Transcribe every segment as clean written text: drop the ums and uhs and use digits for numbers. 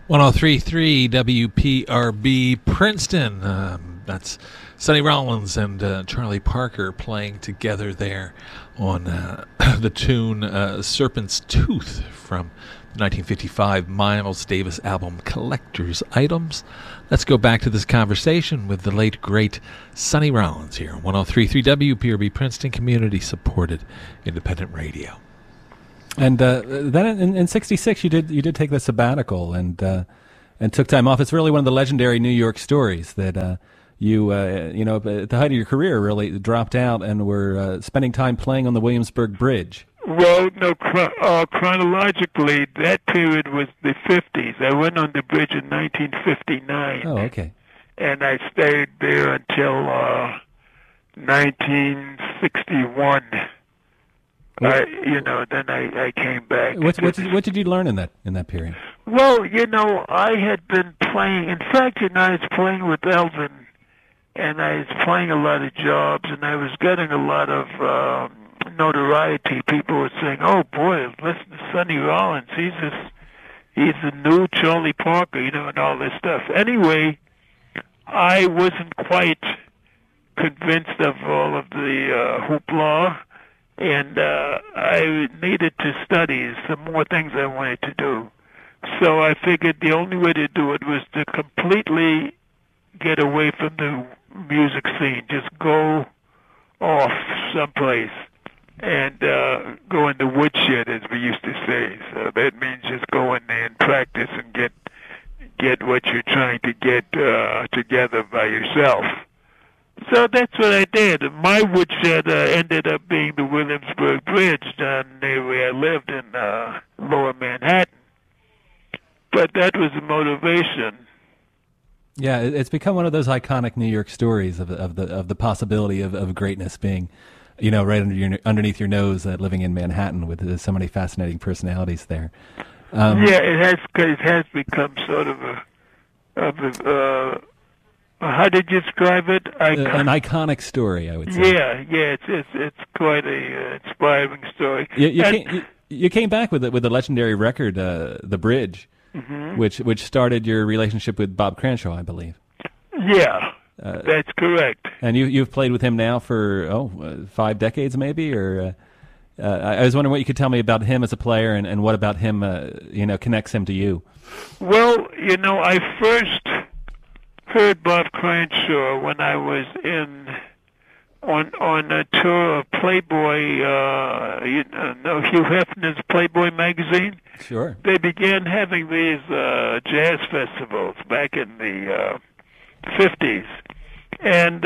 103.3 WPRB Princeton. That's Sonny Rollins and Charlie Parker playing together there on the tune Serpent's Tooth from the 1955 Miles Davis album Collector's Items. Let's go back to this conversation with the late, great Sonny Rollins here on 103.3 WPRB Princeton, community-supported independent radio. And then in '66, you did take the sabbatical and took time off. It's really one of the legendary New York stories that you at the height of your career, really dropped out and were spending time playing on the Williamsburg Bridge. Well, no, chronologically, that period was the 50s. I went on the bridge in 1959. Oh, okay. And I stayed there until 1961. Then I came back. What did you learn in that period? Well, I had been playing. In fact, I was playing with Elvin, and I was playing a lot of jobs, and I was getting a lot of notoriety. People were saying, "Oh boy, listen to Sonny Rollins. He's the new Charlie Parker," and all this stuff. Anyway, I wasn't quite convinced of all of the hoopla. And I needed to study some more things I wanted to do. So I figured the only way to do it was to completely get away from the music scene, just go off someplace and go in the woodshed, as we used to say. So that means just go in there and practice and get what you're trying to get together by yourself. So that's what I did. My woodshed ended up being the Williamsburg Bridge down near where I lived in Lower Manhattan. But that was the motivation. Yeah, it's become one of those iconic New York stories of the possibility of greatness being, right underneath your nose, living in Manhattan with so many fascinating personalities there. It has become sort of a how did you describe it? An iconic story, I would say. Yeah, it's quite a inspiring story. You came back with the legendary record, "The Bridge," mm-hmm. which started your relationship with Bob Cranshaw, I believe. Yeah, that's correct. And you've played with him now for 5 decades, maybe, or I was wondering what you could tell me about him as a player, and what about him, connects him to you. Well, I first heard Bob Cranshaw when I was on a tour of Playboy, Hugh Hefner's Playboy magazine. Sure. They began having these jazz festivals back in the 50s, and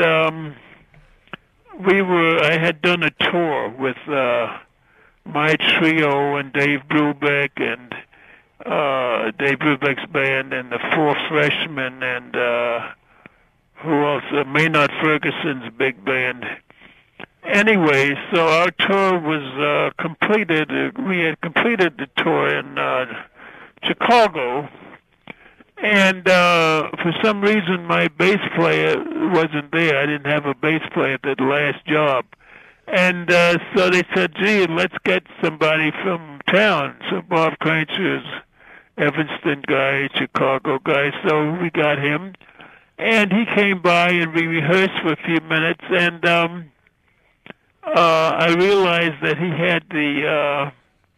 I had done a tour with my trio and Dave Brubeck and Dave Brubeck's band and the Four Freshmen and who else? Maynard Ferguson's big band. Anyway, so our tour was completed. We had completed the tour in Chicago, and for some reason my bass player wasn't there. I didn't have a bass player at that last job. And so they said, gee, let's get somebody from town. So Bob Cranshaw's Evanston guy, Chicago guy, so we got him. And he came by and we rehearsed for a few minutes, and I realized that he had the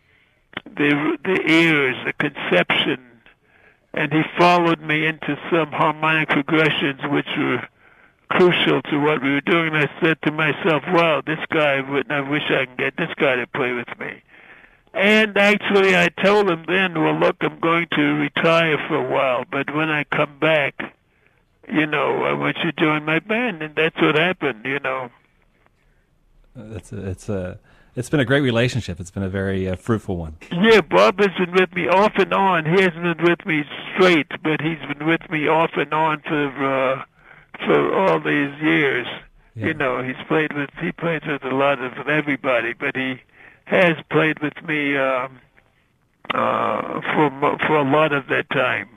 ears, the conception, and he followed me into some harmonic progressions which were crucial to what we were doing. And I said to myself, wow, this guy, I wish I could get this guy to play with me. And actually I told him then, well, look, I'm going to retire for a while, but when I come back, I want you to join my band. And that's what happened, It's been a great relationship. It's been a very fruitful one. Yeah, Bob has been with me off and on. He hasn't been with me straight, but he's been with me off and on for all these years. Yeah. He plays with a lot of everybody, but he has played with me for a lot of that time.